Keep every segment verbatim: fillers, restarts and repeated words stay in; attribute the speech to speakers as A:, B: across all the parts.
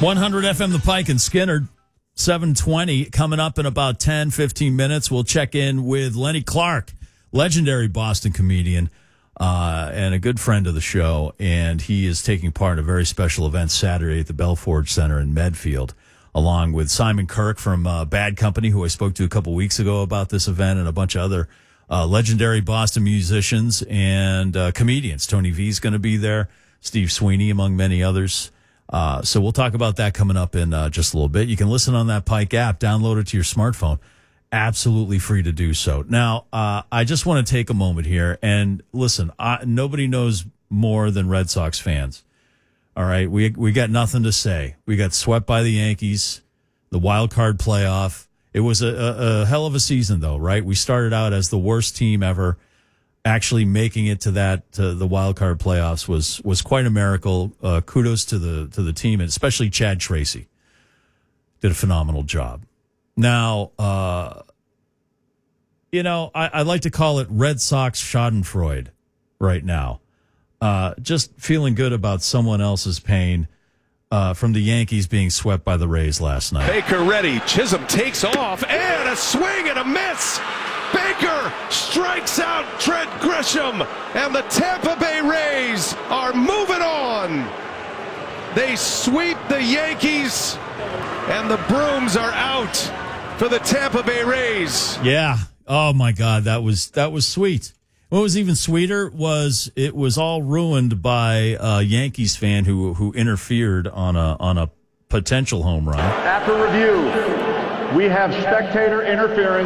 A: one hundred F M The Pike and Skinner, seven twenty. Coming up in about ten, fifteen minutes, we'll check in with Lenny Clarke, legendary Boston comedian uh, and a good friend of the show. And he is taking part in a very special event Saturday at the Belforge Center in Medfield, along with Simon Kirk from uh, Bad Company, who I spoke to a couple weeks ago about this event, and a bunch of other uh, legendary Boston musicians and uh, comedians. Tony V's going to be there, Steve Sweeney, among many others. Uh, so we'll talk about that coming up in uh, just a little bit. You can listen on that Pike app, download it to your smartphone. Absolutely free to do so. Now, uh, I just want to take a moment here and listen, I, nobody knows more than Red Sox fans. All right, we we got nothing to say. We got swept by the Yankees, the wild card playoff. It was a, a, a hell of a season, though, right? We started out as the worst team ever. Actually making it to that to the wild card playoffs was was quite a miracle. Uh, kudos to the to the team, and especially Chad Tracy did a phenomenal job. Now, uh, you know, I, I like to call it Red Sox Schadenfreude right now. Uh, just feeling good about someone else's pain uh, from the Yankees being swept by the Rays last night.
B: Baker ready. Chisholm takes off, and a swing and a miss. Baker strikes out Trent Grisham, and the Tampa Bay Rays are moving on. They sweep the Yankees, and the brooms are out for the Tampa Bay Rays.
A: Yeah. Oh, my God. That was that was sweet. What was even sweeter was it was all ruined by a Yankees fan who who interfered on a on a potential home run.
C: After review, we have spectator interference.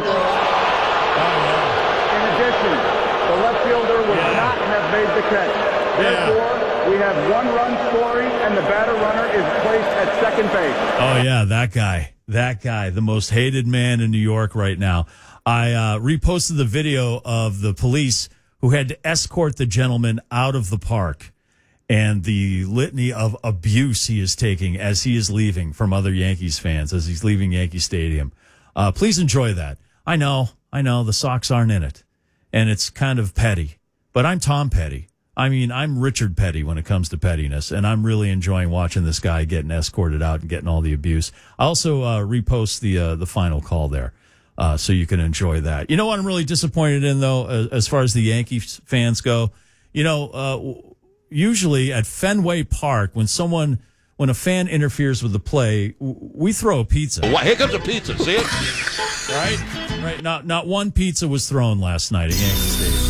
C: In addition, the left fielder would yeah. not have made the catch. Therefore, yeah. we have one run scoring, and the batter runner is placed at second base.
A: Oh, yeah, that guy. That guy, the most hated man in New York right now. I uh, reposted the video of the police who had to escort the gentleman out of the park and the litany of abuse he is taking as he is leaving from other Yankees fans, as he's leaving Yankee Stadium. Uh, please enjoy that. I know. I know the Sox aren't in it, and it's kind of petty, but I'm Tom Petty. I mean, I'm Richard Petty when it comes to pettiness, and I'm really enjoying watching this guy getting escorted out and getting all the abuse. I also uh, repost the uh, the final call there, uh, so you can enjoy that. You know what I'm really disappointed in, though, as, as far as the Yankees fans go? You know, uh, usually at Fenway Park, when someone... When a fan interferes with the play, we throw a pizza.
B: Well, here comes a pizza. See it?
A: Right? Right. Not not one pizza was thrown last night at Yankee Stadium.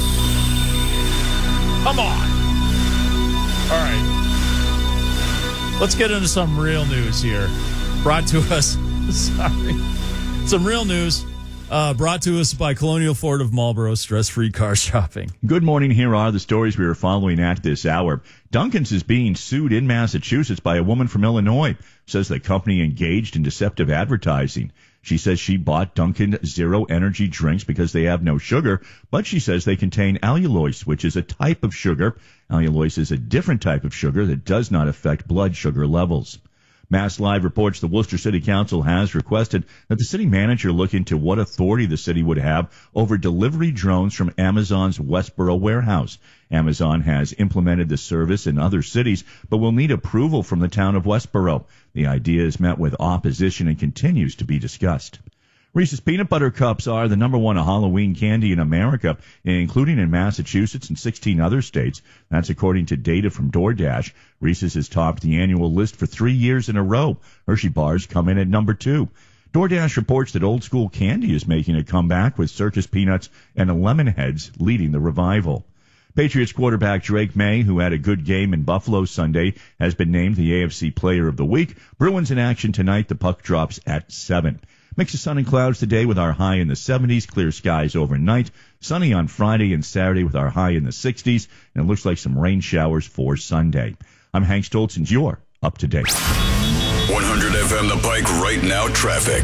A: Come on. All right. Let's get into some real news here. Brought to us, sorry, some real news uh, brought to us by Colonial Ford of Marlboro, stress-free car shopping.
D: Good morning. Here are the stories we are following at this hour. Dunkin's is being sued in Massachusetts by a woman from Illinois. Says the company engaged in deceptive advertising. She says she bought Dunkin' Zero Energy drinks because they have no sugar, but she says they contain allulose, which is a type of sugar. Allulose is a different type of sugar that does not affect blood sugar levels. Mass Live reports the Worcester City Council has requested that the city manager look into what authority the city would have over delivery drones from Amazon's Westboro warehouse. Amazon has implemented the service in other cities, but will need approval from the town of Westboro. The idea is met with opposition and continues to be discussed. Reese's Peanut Butter Cups are the number one Halloween candy in America, including in Massachusetts and sixteen other states. That's according to data from DoorDash. Reese's has topped the annual list for three years in a row. Hershey bars come in at number two. DoorDash reports that old school candy is making a comeback, with Circus Peanuts and Lemonheads leading the revival. Patriots quarterback Drake May, who had a good game in Buffalo Sunday, has been named the A F C Player of the Week. Bruins in action tonight. The puck drops at seven. Mix of sun and clouds today with our high in the seventies. Clear skies overnight. Sunny on Friday and Saturday with our high in the sixties. And it looks like some rain showers for Sunday. I'm Hank Stoltz, and you're up to date.
E: one hundred F M The Pike right now traffic.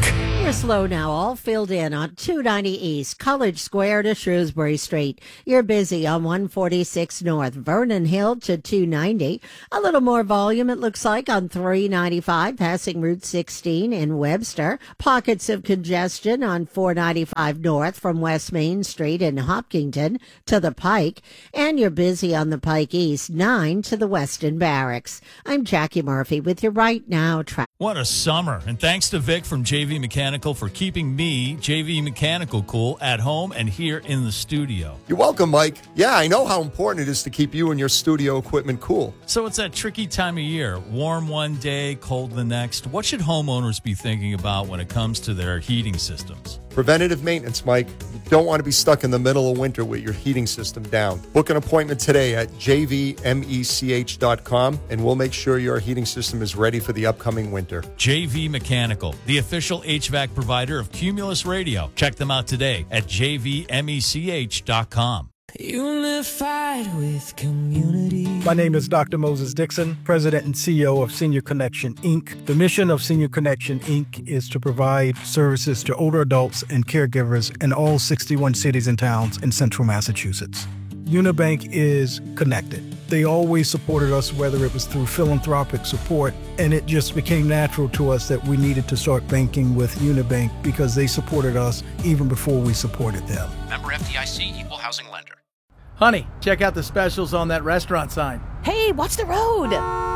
E: You're slow now, all filled in on two ninety East, College Square to Shrewsbury Street. You're busy on one forty-six North, Vernon Hill to two ninety. A little more volume, it looks like, on three ninety-five, passing Route sixteen in Webster. Pockets of congestion on four ninety-five North from West Main Street in Hopkinton to the Pike. And you're busy on the Pike East, nine to the Weston Barracks. I'm Jackie Murphy with your Right Now traffic.
A: What a summer. And thanks to Vic from J V Mechanical for keeping me, J V Mechanical, cool at home and here in the studio.
F: You're welcome, Mike. Yeah, I know how important it is to keep you and your studio equipment cool.
A: So it's that tricky time of year. Warm one day, cold the next. What should homeowners be thinking about when it comes to their heating systems?
F: Preventative maintenance, Mike. You don't want to be stuck in the middle of winter with your heating system down. Book an appointment today at j v mech dot com, and we'll make sure your heating system is ready for the upcoming winter.
A: J V Mechanical, the official H V A C provider of Cumulus Radio. Check them out today at j v mech dot com.
G: Unified with community.
H: My name is Doctor Moses Dixon, President and C E O of Senior Connection, Incorporated. The mission of Senior Connection, Incorporated is to provide services to older adults and caregivers in all sixty-one cities and towns in central Massachusetts. Unibank is connected. They always supported us, whether it was through philanthropic support, and it just became natural to us that we needed to start banking with Unibank because they supported us even before we supported them.
I: Member F D I C, Equal Housing Lender.
J: Honey, check out the specials on that restaurant sign.
K: Hey, watch the road!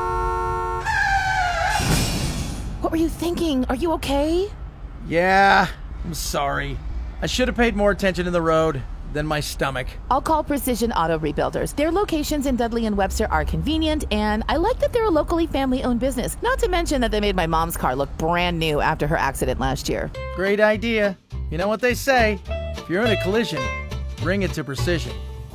K: What were you thinking? Are you okay?
J: Yeah, I'm sorry. I should have paid more attention to the road than my stomach.
K: I'll call Precision Auto Rebuilders. Their locations in Dudley and Webster are convenient, and I like that they're a locally family-owned business. Not to mention that they made my mom's car look brand new after her accident last year.
J: Great idea. You know what they say, if you're in a collision, bring it to Precision.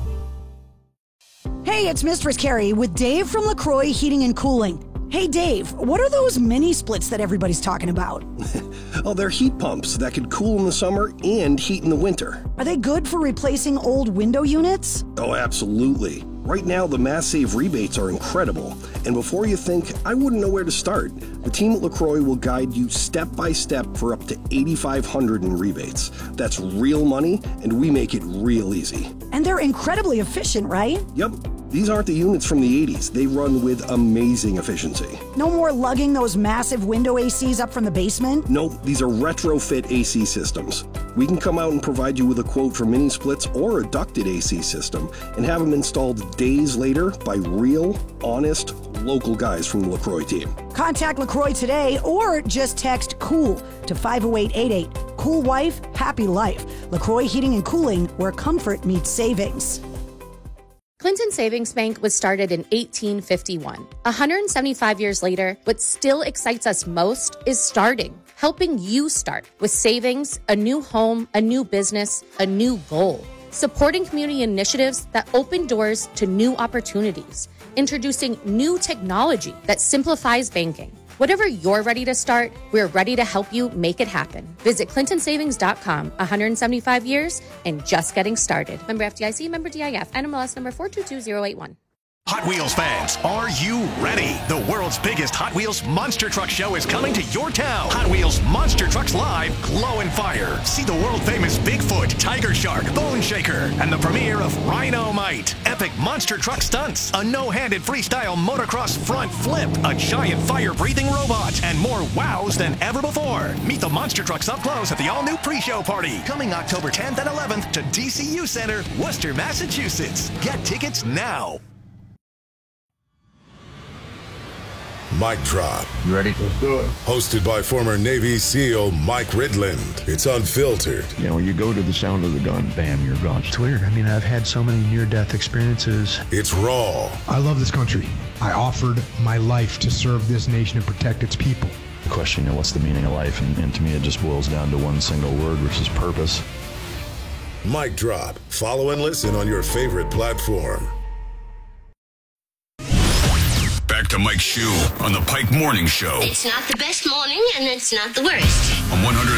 L: Hey, it's Mistress Carrie with Dave from LaCroix Heating and Cooling. Hey, Dave, what are those mini splits that everybody's talking about?
M: Oh, they're heat pumps that can cool in the summer and heat in the winter.
L: Are they good for replacing old window units?
M: Oh, absolutely. Right now, the Mass Save rebates are incredible. And before you think, I wouldn't know where to start, the team at LaCroix will guide you step by step for up to eight thousand five hundred dollars in rebates. That's real money, and we make it real easy.
L: And they're incredibly efficient, right?
M: Yep. These aren't the units from the eighties. They run with amazing efficiency.
L: No more lugging those massive window A Cs up from the basement?
M: Nope, these are retrofit A C systems. We can come out and provide you with a quote for mini splits or a ducted A C system and have them installed days later by real, honest, local guys from the LaCroix team.
L: Contact LaCroix today or just text COOL to five oh eight eight eight. Cool wife, happy life. LaCroix Heating and Cooling, where comfort meets savings.
N: Clinton Savings Bank was started in eighteen fifty-one. one hundred seventy-five years later, what still excites us most is starting, helping you start with savings, a new home, a new business, a new goal. Supporting community initiatives that open doors to new opportunities, introducing new technology that simplifies banking. Whatever you're ready to start, we're ready to help you make it happen. Visit clinton savings dot com. one hundred seventy-five years and just getting started. Member F D I C, member D I F, N M L S number four two two zero eight one.
O: Hot Wheels fans, are you ready? The world's biggest Hot Wheels Monster Truck Show is coming to your town. Hot Wheels Monster Trucks Live, Glow and Fire. See the world-famous Bigfoot, Tiger Shark, Bone Shaker, and the premiere of Rhino-Mite. Epic monster truck stunts, a no-handed freestyle motocross front flip, a giant fire-breathing robot, and more wows than ever before. Meet the monster trucks up close at the all-new pre-show party. Coming October tenth and eleventh to D C U Center, Worcester, Massachusetts. Get tickets now.
P: Mic Drop.
Q: You ready? Let's do it.
P: Hosted by former Navy SEAL Mike Ridland. It's unfiltered.
Q: You know, when you go to the sound of the gun, bam, you're gone. It's weird. I mean, I've had so many near-death experiences.
P: It's raw.
R: I love this country. I offered my life to serve this nation and protect its people.
Q: The question, you know, what's the meaning of life? And, and to me, it just boils down to one single word, which is purpose.
P: Mic Drop. Follow and listen on your favorite platform. Back to Mike Shue on the Pike Morning Show.
S: It's not the best morning, and it's not the worst.
P: On one hundred